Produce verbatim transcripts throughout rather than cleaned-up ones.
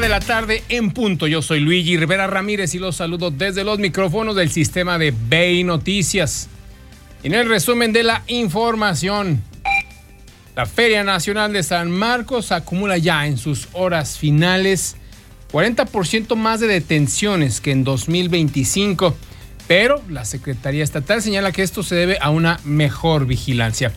de la tarde en punto. Yo soy Luigi Rivera Ramírez y los saludo desde los micrófonos del sistema de B I Noticias. En el resumen de la información, la Feria Nacional de San Marcos acumula ya en sus horas finales cuarenta por ciento más de detenciones que en dos mil veinticinco, pero la Secretaría Estatal señala que esto se debe a una mejor vigilancia.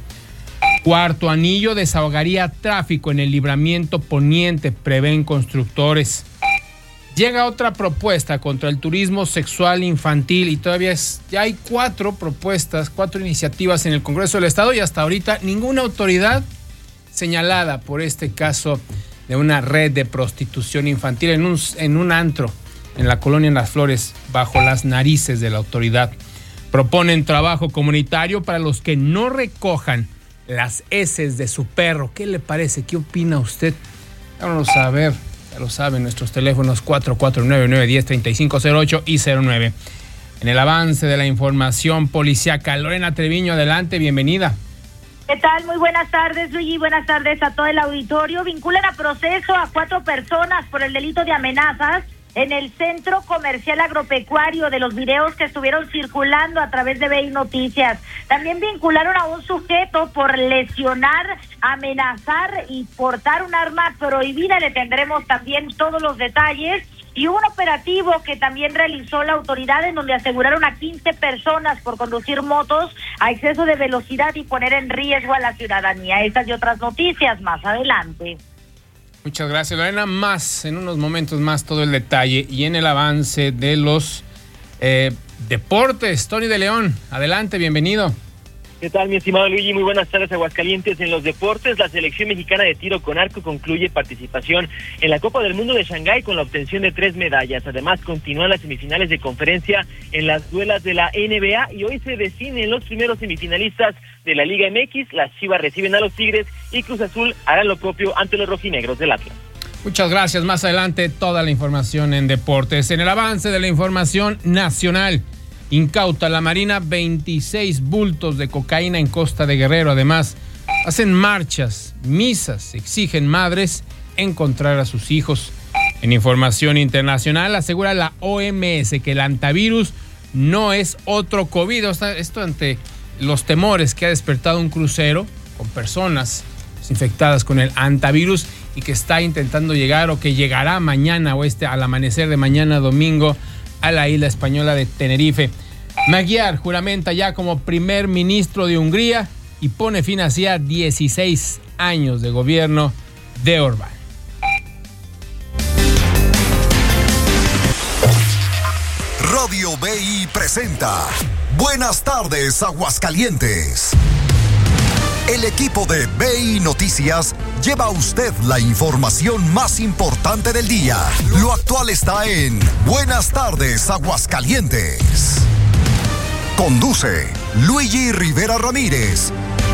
Cuarto anillo desahogaría tráfico en el libramiento poniente, prevén constructores. Llega otra propuesta contra el turismo sexual infantil y todavía es, ya hay cuatro propuestas, cuatro iniciativas en el Congreso del Estado y hasta ahorita ninguna autoridad señalada por este caso de una red de prostitución infantil en un, en un antro en la colonia Las Flores, bajo las narices de la autoridad. Proponen trabajo comunitario para los que no recojan las heces de su perro. ¿Qué le parece? ¿Qué opina usted? Vámonos a ver, ya lo saben, nuestros teléfonos cuatro cuatro nueve, nueve uno cero, tres cinco cero ocho y cero nueve. En el avance de la información policíaca, Lorena Treviño, adelante, bienvenida. ¿Qué tal? Muy buenas tardes, Luigi. Buenas tardes a todo el auditorio. Vinculan a proceso a cuatro personas por el delito de amenazas en el Centro Comercial Agropecuario, de los videos que estuvieron circulando a través de B I Noticias. También vincularon a un sujeto por lesionar, amenazar y portar un arma prohibida. Le tendremos también todos los detalles. Y un operativo que también realizó la autoridad en donde aseguraron a quince personas por conducir motos a exceso de velocidad y poner en riesgo a la ciudadanía. Estas y otras noticias más adelante. Muchas gracias, Lorena. Más, en unos momentos más, todo el detalle. Y en el avance de los eh, deportes, Tony de León, adelante, bienvenido. ¿Qué tal, mi estimado Luigi? Muy buenas tardes, Aguascalientes. En los deportes, la selección mexicana de tiro con arco concluye participación en la Copa del Mundo de Shanghái con la obtención de tres medallas. Además, continúan las semifinales de conferencia en las duelas de la N B A y hoy se definen los primeros semifinalistas de la Liga M X. Las Chivas reciben a los Tigres y Cruz Azul harán lo propio ante los rojinegros del Atlas. Muchas gracias. Más adelante, toda la información en deportes. En el avance de la información nacional, incauta la Marina veintiséis bultos de cocaína en Costa de Guerrero. Además, hacen marchas, misas, exigen madres encontrar a sus hijos. En información internacional, asegura la O M S que el antivirus no es otro COVID. O sea, esto ante los temores que ha despertado un crucero con personas infectadas con el antivirus y que está intentando llegar o que llegará mañana o este al amanecer de mañana domingo a la isla española de Tenerife. Magyar juramenta ya como primer ministro de Hungría y pone fin así a dieciséis años de gobierno de Orbán. Radio B I presenta Buenas tardes, Aguascalientes. El equipo de B I Noticias lleva a usted la información más importante del día. Lo actual está en Buenas tardes, Aguascalientes. Conduce Luigi Rivera Ramírez.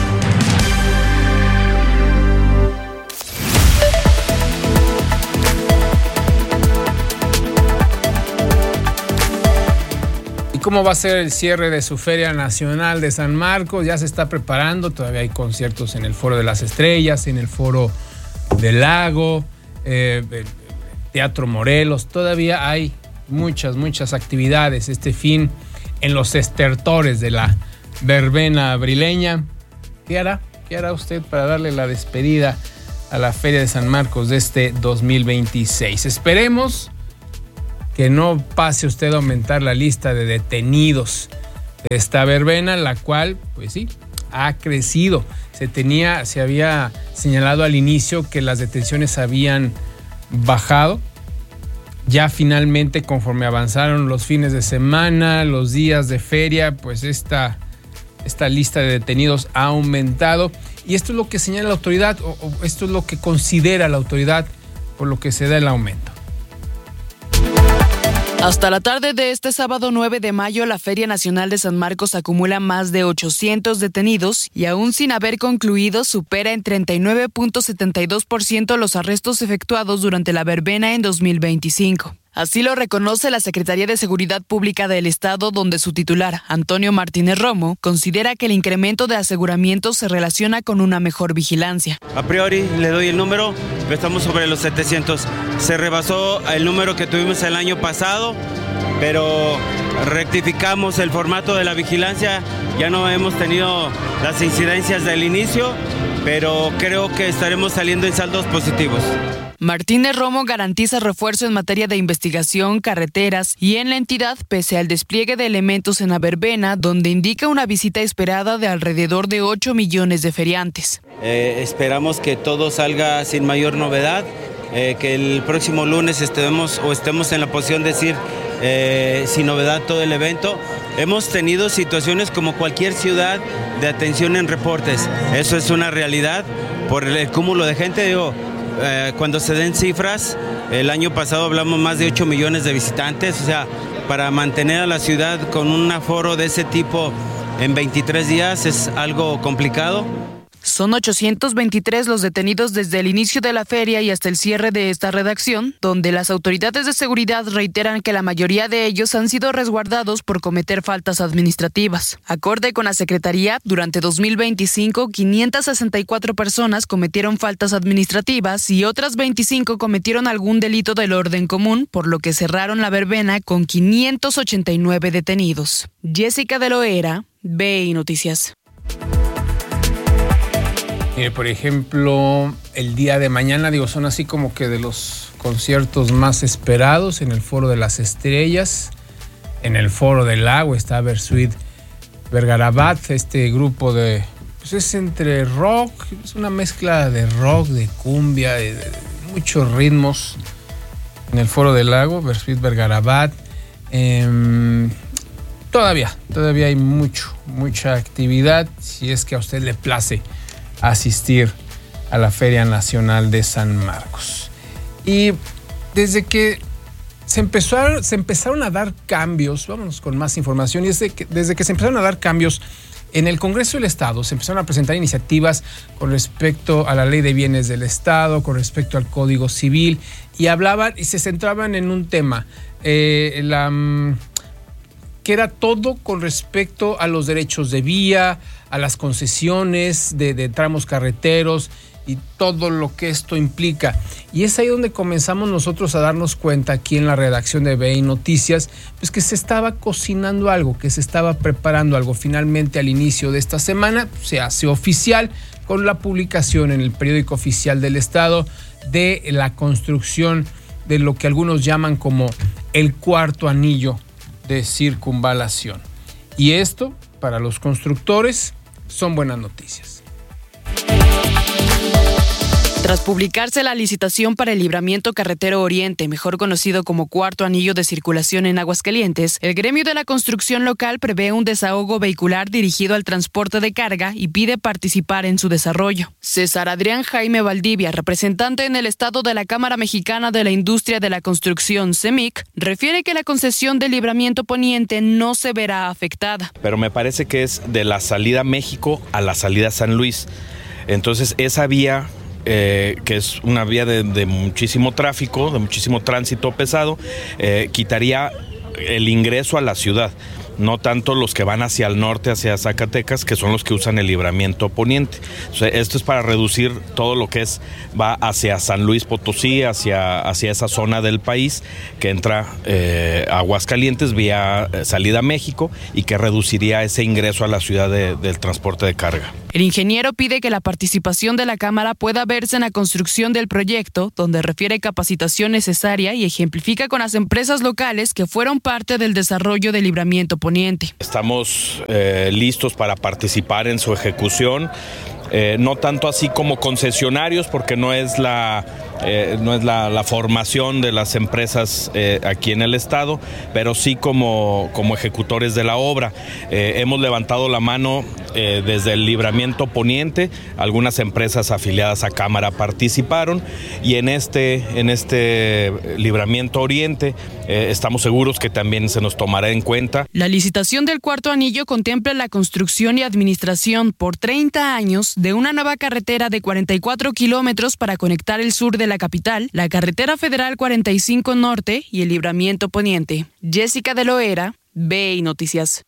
¿Cómo va a ser el cierre de su Feria Nacional de San Marcos? Ya se está preparando, todavía hay conciertos en el Foro de las Estrellas, en el Foro del Lago, eh, el Teatro Morelos, todavía hay muchas, muchas actividades este fin en los estertores de la verbena abrileña. ¿Qué hará? ¿Qué hará usted para darle la despedida a la Feria de San Marcos de este dos mil veintiséis? Esperemos que no pase usted a aumentar la lista de detenidos de esta verbena, la cual, pues sí, ha crecido. Se tenía, se había señalado al inicio que las detenciones habían bajado. Ya finalmente, conforme avanzaron los fines de semana, los días de feria, pues esta, esta lista de detenidos ha aumentado. Y esto es lo que señala la autoridad, o, o esto es lo que considera la autoridad por lo que se da el aumento. Hasta la tarde de este sábado nueve de mayo, la Feria Nacional de San Marcos acumula más de ochocientos detenidos y aún sin haber concluido supera en treinta y nueve punto setenta y dos por ciento los arrestos efectuados durante la verbena en dos mil veinticinco. Así lo reconoce la Secretaría de Seguridad Pública del Estado, donde su titular, Antonio Martínez Romo, considera que el incremento de aseguramientos se relaciona con una mejor vigilancia. A priori le doy el número, estamos sobre los setecientos. Se rebasó el número que tuvimos el año pasado, pero rectificamos el formato de la vigilancia. Ya no hemos tenido las incidencias del inicio, pero creo que estaremos saliendo en saldos positivos. Martínez Romo garantiza refuerzo en materia de investigación, carreteras y en la entidad, pese al despliegue de elementos en la verbena, donde indica una visita esperada de alrededor de ocho millones de feriantes. Eh, esperamos que todo salga sin mayor novedad, eh, que el próximo lunes estemos o estemos en la posición de decir eh, sin novedad todo el evento. Hemos tenido situaciones como cualquier ciudad de atención en reportes. Eso es una realidad por el cúmulo de gente, digo. Eh, cuando se den cifras, el año pasado hablamos más de ocho millones de visitantes, o sea, para mantener a la ciudad con un aforo de ese tipo en veintitrés días es algo complicado. Son ochocientos veintitrés los detenidos desde el inicio de la feria y hasta el cierre de esta redacción, donde las autoridades de seguridad reiteran que la mayoría de ellos han sido resguardados por cometer faltas administrativas. Acorde con la Secretaría, durante dos mil veinticinco, quinientas sesenta y cuatro personas cometieron faltas administrativas y otras veinticinco cometieron algún delito del orden común, por lo que cerraron la verbena con quinientos ochenta y nueve detenidos. Jessica de Loera, B I Noticias. Mire, por ejemplo, el día de mañana, digo, son así como que de los conciertos más esperados en el Foro de las Estrellas. En el Foro del Lago está Bersuit Vergarabat, este grupo de, pues es entre rock, es una mezcla de rock, de cumbia, de, de muchos ritmos. En el Foro del Lago, Bersuit Vergarabat. Eh, todavía, todavía hay mucho, mucha actividad, si es que a usted le place asistir a la Feria Nacional de San Marcos. Y desde que se, empezó a, se empezaron a dar cambios, vámonos con más información, y desde que, desde que se empezaron a dar cambios en el Congreso del Estado, se empezaron a presentar iniciativas con respecto a la Ley de Bienes del Estado, con respecto al Código Civil, y hablaban y se centraban en un tema, eh, la... que era todo con respecto a los derechos de vía, a las concesiones de, de tramos carreteros y todo lo que esto implica. Y es ahí donde comenzamos nosotros a darnos cuenta aquí en la redacción de B I Noticias, pues que se estaba cocinando algo, que se estaba preparando algo. Finalmente, al inicio de esta semana, se hace oficial con la publicación en el periódico oficial del Estado de la construcción de lo que algunos llaman como el cuarto anillo de circunvalación. Y esto, para los constructores, son buenas noticias. Tras publicarse la licitación para el libramiento carretero Oriente, mejor conocido como cuarto anillo de circulación en Aguascalientes, el gremio de la construcción local prevé un desahogo vehicular dirigido al transporte de carga y pide participar en su desarrollo. César Adrián Jaime Valdivia, representante en el Estado de la Cámara Mexicana de la Industria de la Construcción, CEMIC, refiere que la concesión del libramiento poniente no se verá afectada. Pero me parece que es de la salida México a la salida San Luis. Entonces esa vía... Eh, que es una vía de, de muchísimo tráfico, de muchísimo tránsito pesado, eh, quitaría el ingreso a la ciudad, no tanto los que van hacia el norte, hacia Zacatecas, que son los que usan el libramiento poniente. O sea, esto es para reducir todo lo que es, va hacia San Luis Potosí, hacia, hacia esa zona del país, que entra eh, a Aguascalientes vía salida a México y que reduciría ese ingreso a la ciudad de, del transporte de carga. El ingeniero pide que la participación de la Cámara pueda verse en la construcción del proyecto, donde refiere capacitación necesaria y ejemplifica con las empresas locales que fueron parte del desarrollo del libramiento poniente. Estamos eh, listos para participar en su ejecución. Eh, no tanto así como concesionarios, porque no es la, eh, no es la, la formación de las empresas eh, aquí en el estado, pero sí como, como ejecutores de la obra. Eh, hemos levantado la mano eh, desde el libramiento poniente, algunas empresas afiliadas a Cámara participaron, y en este, en este libramiento oriente eh, estamos seguros que también se nos tomará en cuenta. La licitación del cuarto anillo contempla la construcción y administración por treinta años de una nueva carretera de cuarenta y cuatro kilómetros para conectar el sur de de la capital, la carretera federal cuarenta y cinco Norte y el Libramiento Poniente. Jessica de Loera, B I Noticias.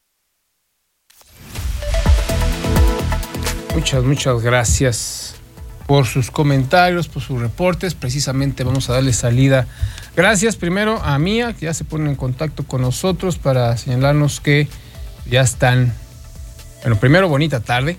Muchas, muchas gracias por sus comentarios, por sus reportes. Precisamente vamos a darle salida. Gracias primero a Mía, que ya se pone en contacto con nosotros para señalarnos que ya están. Bueno, primero, bonita tarde.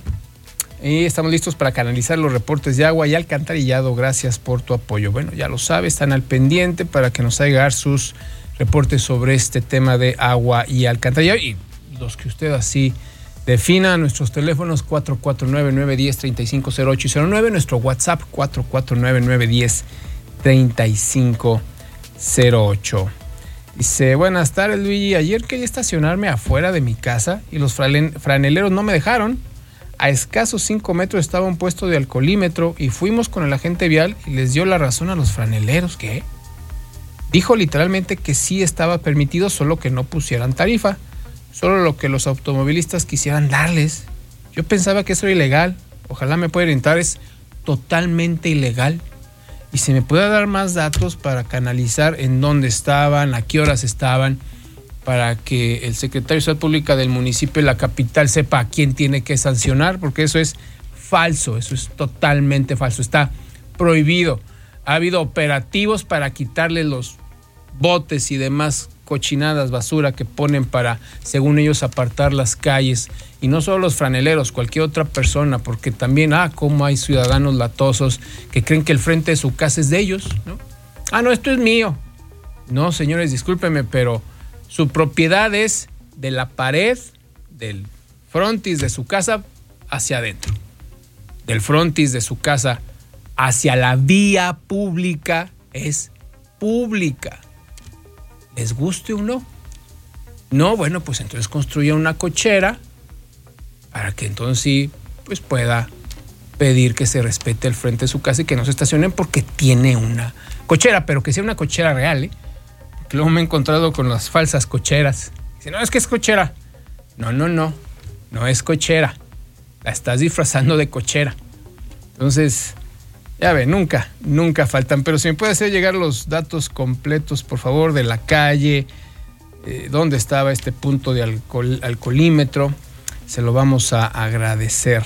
Y estamos listos para canalizar los reportes de agua y alcantarillado. Gracias por tu apoyo. Bueno, ya lo sabe, están al pendiente para que nos haga sus reportes sobre este tema de agua y alcantarillado. Y los que usted así defina, nuestros teléfonos cuatro cuatro nueve, nueve uno cero, tres cinco cero ocho y cero nueve, nuestro WhatsApp cuatro cuatro nueve, nueve uno cero, tres cinco cero ocho. Dice, buenas tardes, Luigi. Ayer quería estacionarme afuera de mi casa y los franeleros no me dejaron. A escasos cinco metros estaba un puesto de alcoholímetro y fuimos con el agente vial y les dio la razón a los franeleros. ¿Qué? Dijo literalmente que sí estaba permitido, solo que no pusieran tarifa. Solo lo que los automovilistas quisieran darles. Yo pensaba que eso era ilegal. Ojalá me pueda orientar. Es totalmente ilegal. Y si me puede dar más datos para canalizar en dónde estaban, a qué horas estaban, para que el secretario de Seguridad Pública del municipio de la capital sepa a quién tiene que sancionar, porque eso es falso, eso es totalmente falso, está prohibido. Ha habido operativos para quitarle los botes y demás cochinadas, basura que ponen para, según ellos, apartar las calles. Y no solo los franeleros, cualquier otra persona, porque también, ah, como hay ciudadanos latosos que creen que el frente de su casa es de ellos, ¿no? Ah, no, esto es mío. No, señores, discúlpenme, pero su propiedad es de la pared del frontis de su casa hacia adentro. Del frontis de su casa hacia la vía pública es pública. ¿Les guste o no? No, bueno, pues entonces construya una cochera para que entonces sí pues pueda pedir que se respete el frente de su casa y que no se estacionen porque tiene una cochera, pero que sea una cochera real, ¿eh? Porque luego me he encontrado con las falsas cocheras. Dice, no, es que es cochera. No, no, no, no es cochera. La estás disfrazando de cochera. Entonces, ya ve, nunca, nunca faltan. Pero si me puede hacer llegar los datos completos, por favor, de la calle, eh, dónde estaba este punto de alcohol, alcoholímetro, se lo vamos a agradecer.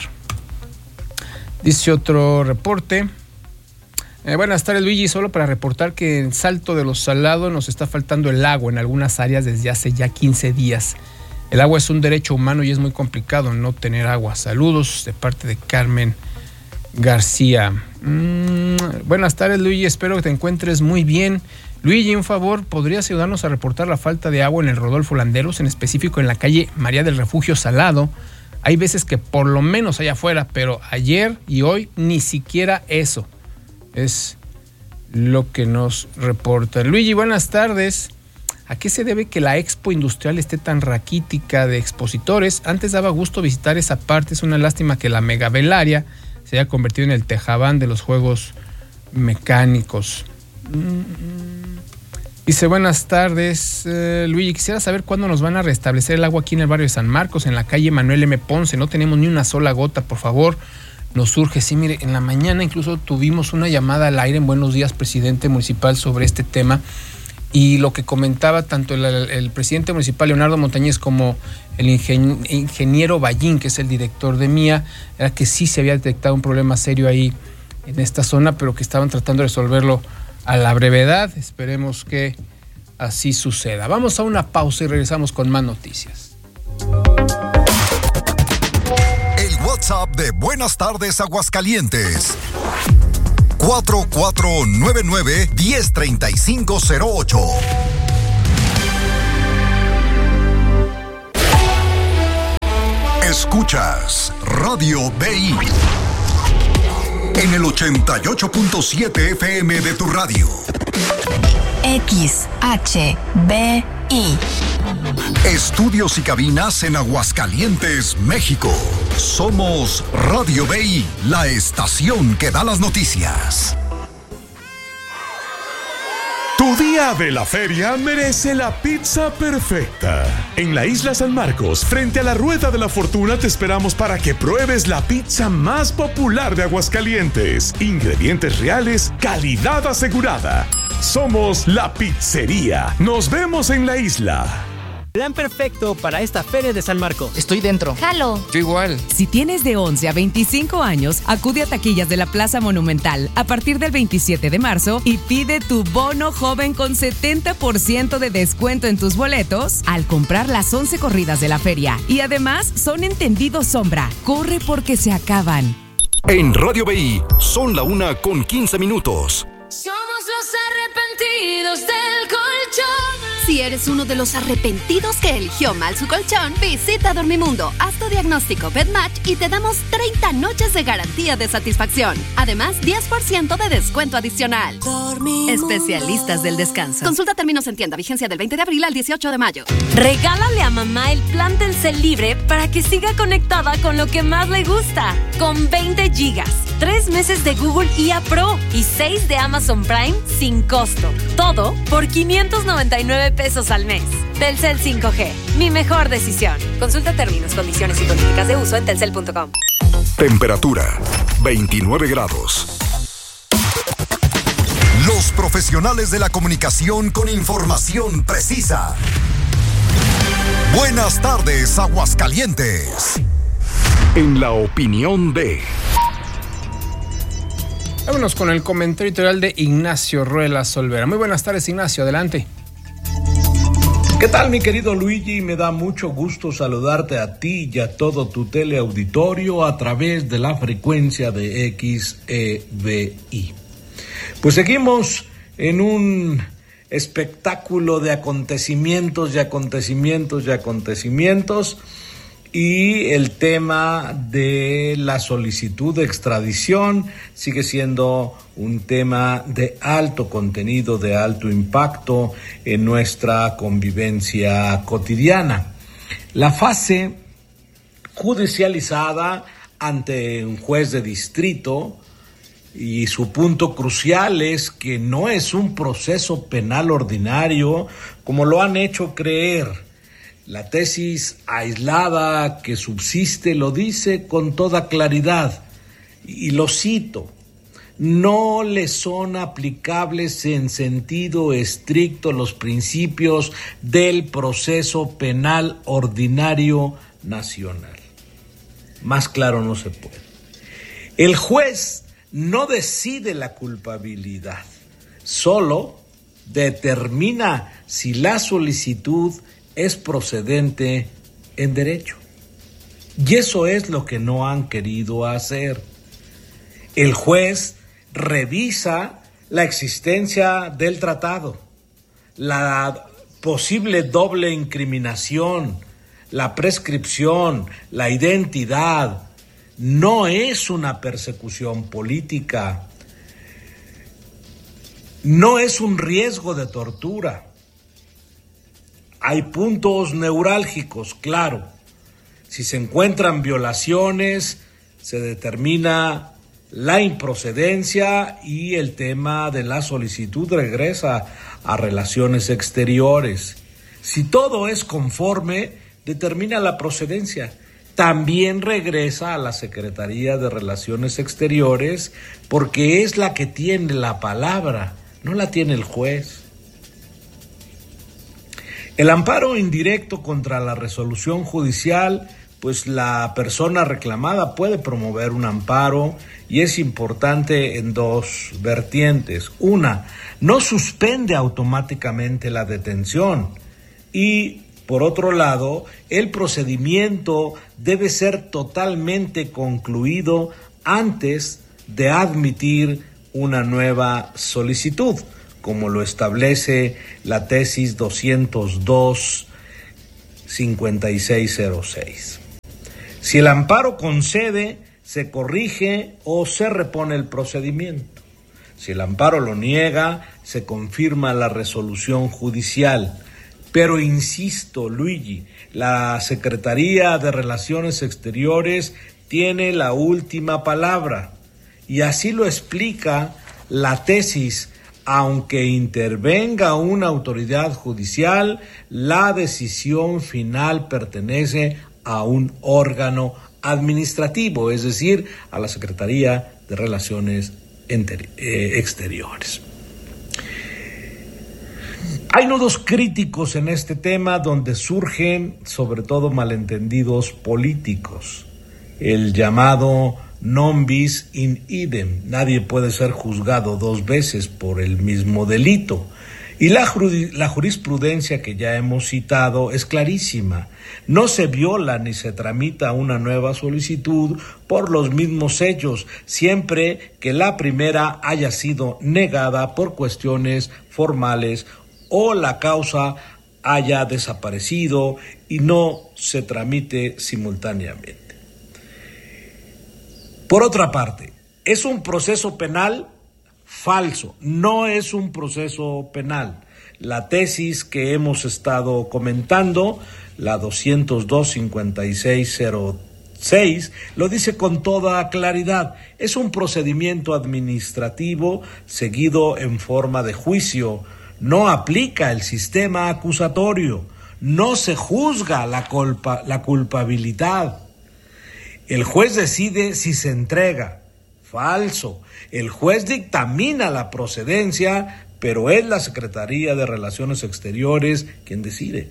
Dice otro reporte. Eh, buenas tardes, Luigi. Solo para reportar que en Salto de los Salados nos está faltando el agua en algunas áreas desde hace ya quince días. El agua es un derecho humano y es muy complicado no tener agua. Saludos de parte de Carmen García. Mm, buenas tardes, Luigi. Espero que te encuentres muy bien. Luigi, un favor, ¿podrías ayudarnos a reportar la falta de agua en el Rodolfo Landeros, en específico en la calle María del Refugio Salado? Hay veces que por lo menos allá afuera, pero ayer y hoy ni siquiera eso es lo que nos reporta. Luigi, buenas tardes. ¿A qué se debe que la Expo Industrial esté tan raquítica de expositores? Antes daba gusto visitar esa parte. Es una lástima que la Megavelaria se haya convertido en el tejabán de los juegos mecánicos. Dice, buenas tardes, eh, Luigi, quisiera saber cuándo nos van a restablecer el agua aquí en el barrio de San Marcos, en la calle Manuel M. Ponce. No tenemos ni una sola gota, por favor, nos surge. Sí, mire, en la mañana incluso tuvimos una llamada al aire en Buenos Días, presidente municipal, sobre este tema, y lo que comentaba tanto el, el presidente municipal Leonardo Montañez como el ingen, ingeniero Ballín, que es el director de Mía, era que sí se había detectado un problema serio ahí en esta zona, pero que estaban tratando de resolverlo a la brevedad. Esperemos que así suceda. Vamos a una pausa y regresamos con más noticias. El WhatsApp de Buenas Tardes Aguascalientes: cuatro cuatro nueve nueve, uno cero tres cinco cero ocho. Escuchas Radio B I en el ochenta y ocho punto siete F M de tu radio. X H B I. Estudios y cabinas en Aguascalientes, México. Somos Radio B I, la estación que da las noticias. Tu Tu día de la feria merece la pizza perfecta. En la Isla San Marcos, frente a la Rueda de la Fortuna, te esperamos para que pruebes la pizza más popular de Aguascalientes. Ingredientes reales, calidad asegurada. Somos La Pizzería. Nos vemos en la isla. Plan perfecto para esta feria de San Marcos. Estoy dentro. Jalo. Yo igual. Si tienes de once a veinticinco años, acude a taquillas de la Plaza Monumental a partir del veintisiete de marzo y pide tu bono joven con setenta por ciento de descuento en tus boletos al comprar las once corridas de la feria. Y además son entendidos sombra. Corre porque se acaban. En Radio B I son la una con quince minutos. Somos los arrepentidos del colchón. Si eres uno de los arrepentidos que eligió mal su colchón, visita Dormimundo, haz tu diagnóstico BedMatch y te damos treinta noches de garantía de satisfacción. Además, diez por ciento de descuento adicional. Dormimundo. Especialistas del descanso. Consulta términos en tienda, vigencia del veinte de abril al dieciocho de mayo. Regálale a mamá el plan Telcel Libre para que siga conectada con lo que más le gusta. Con veinte gigas, tres meses de Google I A Pro y seis de Amazon Prime sin costo. Todo por quinientos noventa y nueve pesos al mes. Telcel cinco G, mi mejor decisión. Consulta términos, condiciones y políticas de uso en telcel punto com. Temperatura veintinueve grados. Los profesionales de la comunicación con información precisa. Buenas tardes, Aguascalientes. En la opinión de... Vámonos con el comentario editorial de Ignacio Ruelas Olvera. Muy buenas tardes, Ignacio, adelante. ¿Qué tal, mi querido Luigi? Me da mucho gusto saludarte a ti y a todo tu teleauditorio a través de la frecuencia de X E B I. Pues seguimos en un espectáculo de acontecimientos y acontecimientos y acontecimientos y el tema de la solicitud de extradición sigue siendo un tema de alto contenido, de alto impacto en nuestra convivencia cotidiana. La fase judicializada ante un juez de distrito, y su punto crucial es que no es un proceso penal ordinario como lo han hecho creer. La tesis aislada que subsiste lo dice con toda claridad, y lo cito: no le son aplicables en sentido estricto los principios del proceso penal ordinario nacional. Más claro no se puede. El juez no decide la culpabilidad, solo determina si la solicitud es procedente en derecho. Y eso es lo que no han querido hacer. El juez revisa la existencia del tratado, la posible doble incriminación, la prescripción, la identidad. No es una persecución política, no es un riesgo de tortura. Hay puntos neurálgicos, claro. Si se encuentran violaciones, se determina la improcedencia y el tema de la solicitud regresa a relaciones exteriores. Si todo es conforme, determina la procedencia. También regresa a la Secretaría de Relaciones Exteriores porque es la que tiene la palabra, no la tiene el juez. El amparo indirecto contra la resolución judicial, pues la persona reclamada puede promover un amparo y es importante en dos vertientes. Una, no suspende automáticamente la detención y, por otro lado, el procedimiento debe ser totalmente concluido antes de admitir una nueva solicitud, como lo establece la tesis doscientos dos cincuenta y seis cero seis. Si el amparo concede, se corrige o se repone el procedimiento. Si el amparo lo niega, se confirma la resolución judicial. Pero insisto, Luigi, la Secretaría de Relaciones Exteriores tiene la última palabra y así lo explica la tesis aunque intervenga una autoridad judicial, la decisión final pertenece a un órgano administrativo, es decir, a la Secretaría de Relaciones Exteriores. Hay nudos críticos en este tema donde surgen sobre todo malentendidos políticos. El llamado non bis in idem, nadie puede ser juzgado dos veces por el mismo delito. Y la, la jurisprudencia que ya hemos citado es clarísima. No se viola ni se tramita una nueva solicitud por los mismos hechos, siempre que la primera haya sido negada por cuestiones formales o la causa haya desaparecido y no se tramite simultáneamente. Por otra parte, ¿es un proceso penal? Falso, no es un proceso penal. La tesis que hemos estado comentando, la doscientos dos cincuenta y seis cero seis, lo dice con toda claridad. Es un procedimiento administrativo seguido en forma de juicio. No aplica el sistema acusatorio. No se juzga la culpa, la culpabilidad. El juez decide si se entrega. Falso. El juez dictamina la procedencia, pero es la Secretaría de Relaciones Exteriores quien decide.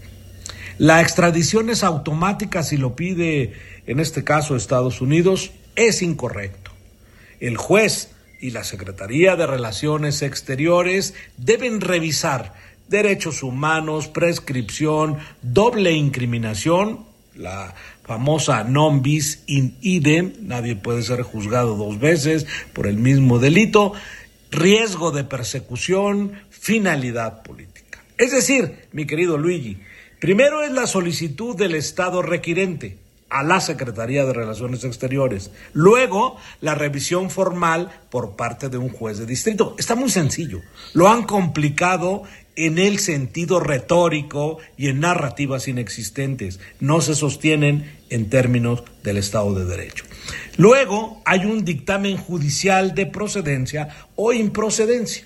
La extradición es automática si lo pide, en este caso, Estados Unidos. Es incorrecto. El juez y la Secretaría de Relaciones Exteriores deben revisar derechos humanos, prescripción, doble incriminación, la famosa non bis in idem, nadie puede ser juzgado dos veces por el mismo delito, riesgo de persecución, finalidad política. Es decir, mi querido Luigi, primero es la solicitud del Estado requirente a la Secretaría de Relaciones Exteriores, luego la revisión formal por parte de un juez de distrito. Está muy sencillo, lo han complicado en el sentido retórico y en narrativas inexistentes, no se sostienen en términos del Estado de Derecho. Luego hay un dictamen judicial de procedencia o improcedencia.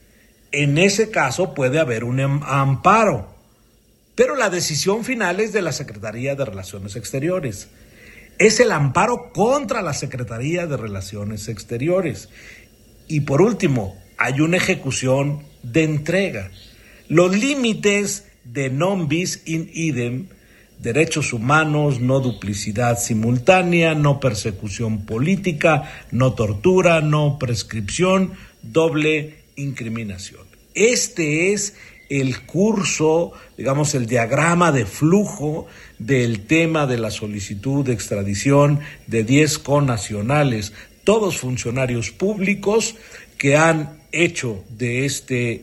En ese caso puede haber un amparo, pero la decisión final es de la Secretaría de Relaciones Exteriores. Es el amparo contra la Secretaría de Relaciones Exteriores. Y por último, hay una ejecución de entrega. Los límites de non bis in idem, derechos humanos, no duplicidad simultánea, no persecución política, no tortura, no prescripción, doble incriminación. Este es el curso, digamos, el diagrama de flujo del tema de la solicitud de extradición de diez connacionales, todos funcionarios públicos que han hecho de este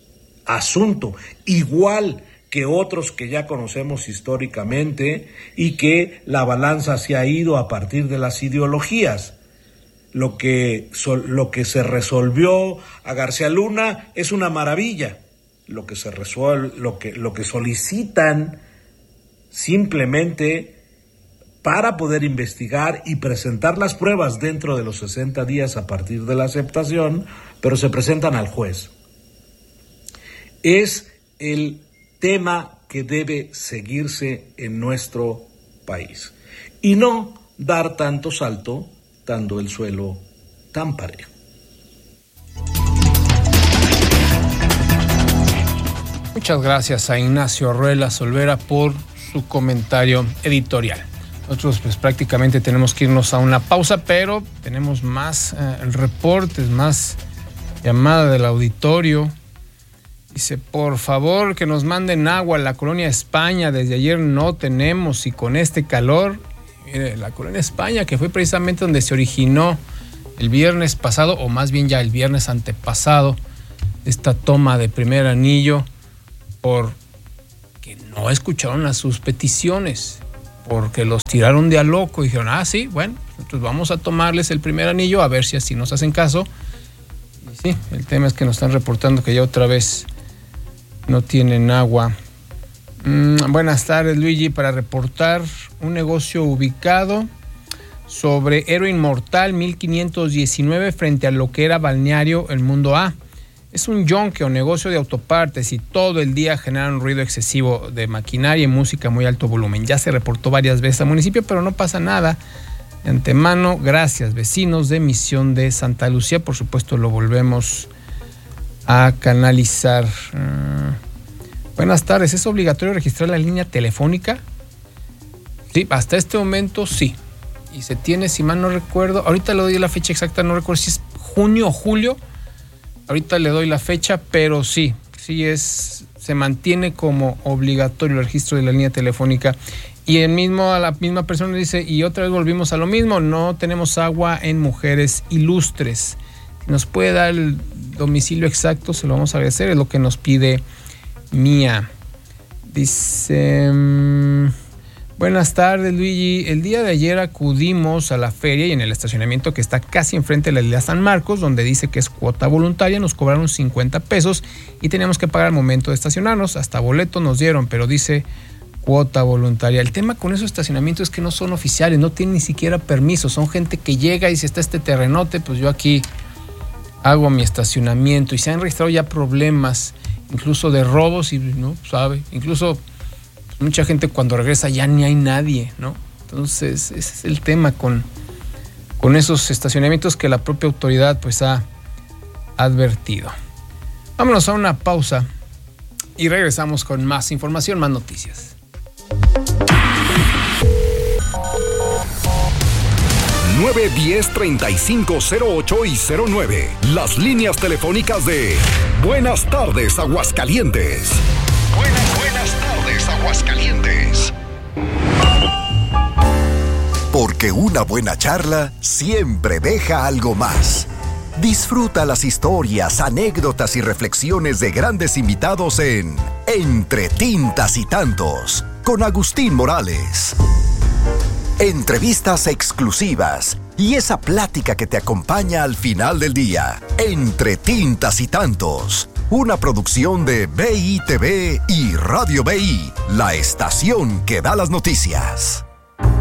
asunto igual que otros que ya conocemos históricamente y que la balanza se ha ido a partir de las ideologías. Lo que, lo que se resolvió a García Luna es una maravilla. Lo que se resuelve, lo que, lo que solicitan simplemente para poder investigar y presentar las pruebas dentro de los sesenta días a partir de la aceptación, pero se presentan al juez. Es el tema que debe seguirse en nuestro país y no dar tanto salto dando el suelo tan parejo. Muchas gracias a Ignacio Ruela Solvera por su comentario editorial. Nosotros pues prácticamente tenemos que irnos a una pausa, pero tenemos más eh, reportes, más llamada del auditorio. Dice, por favor, que nos manden agua a la Colonia España. Desde ayer no tenemos y con este calor, mire, la Colonia España, que fue precisamente donde se originó el viernes pasado, o más bien ya el viernes antepasado, esta toma de primer anillo, porque no escucharon a sus peticiones, porque los tiraron de a loco y dijeron, ah, sí, bueno, entonces vamos a tomarles el primer anillo a ver si así nos hacen caso. Y sí, el tema es que nos están reportando que ya otra vez no tienen agua. Mm, buenas tardes, Luigi, para reportar un negocio ubicado sobre Héroe Inmortal mil quinientos diecinueve frente a lo que era Balneario El Mundo A. Es un yonque o negocio de autopartes y todo el día generan un ruido excesivo de maquinaria y música a muy alto volumen. Ya se reportó varias veces al municipio, pero no pasa nada. De antemano, gracias, vecinos de Misión de Santa Lucía. Por supuesto, lo volvemos a canalizar. Uh, buenas tardes, ¿es obligatorio registrar la línea telefónica? Sí, hasta este momento sí. Y se tiene, si mal no recuerdo, ahorita le doy la fecha exacta, no recuerdo si es junio o julio. Ahorita le doy la fecha, pero sí, sí es, se mantiene como obligatorio el registro de la línea telefónica. Y el mismo, a la misma persona dice, y otra vez volvimos a lo mismo, no tenemos agua en Mujeres Ilustres. Nos puede dar el domicilio exacto, se lo vamos a agradecer, es lo que nos pide Mía. Dice... Buenas tardes, Luigi. El día de ayer acudimos a la feria y en el estacionamiento que está casi enfrente de la isla San Marcos, donde dice que es cuota voluntaria, nos cobraron cincuenta pesos y teníamos que pagar al momento de estacionarnos. Hasta boleto nos dieron, pero dice cuota voluntaria. El tema con esos estacionamientos es que no son oficiales, no tienen ni siquiera permiso. Son gente que llega y si está este terrenote, pues yo aquí hago mi estacionamiento. Y se han registrado ya problemas, incluso de robos y no sabe, incluso... Mucha gente cuando regresa ya ni hay nadie, ¿no? Entonces, ese es el tema con, con esos estacionamientos que la propia autoridad pues ha advertido. Vámonos a una pausa y regresamos con más información, más noticias. nueve diez, treinta y cinco cero ocho y cero nueve. Las líneas telefónicas de Buenas tardes, Aguascalientes. Buenas, buenas tardes, Aguascalientes. Porque una buena charla siempre deja algo más. Disfruta las historias, anécdotas y reflexiones de grandes invitados en Entre Tintas y Tantos, con Agustín Morales. Entrevistas exclusivas y esa plática que te acompaña al final del día. Entre Tintas y Tantos. Una producción de B I T V y Radio B I, la estación que da las noticias.